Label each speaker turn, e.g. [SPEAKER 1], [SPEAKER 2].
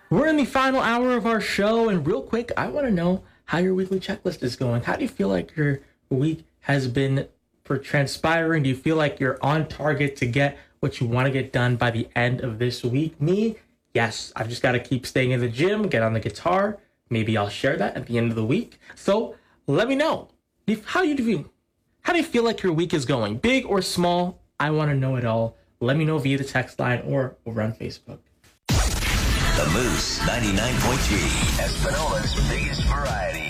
[SPEAKER 1] We're in the final hour of our show, and real quick, I want to know how your weekly checklist is going. How do you feel like your week has been for transpiring? Do you feel like you're on target to get what you want to get done by the end of this week? Me, yes. I've just got to keep staying in the gym, get on the guitar. Maybe I'll share that at the end of the week. So let me know. How do you feel like your week is going? Big or small? I want to know it all. Let me know via the text line or over on Facebook.
[SPEAKER 2] The Moose 99.3, Espanola's biggest variety.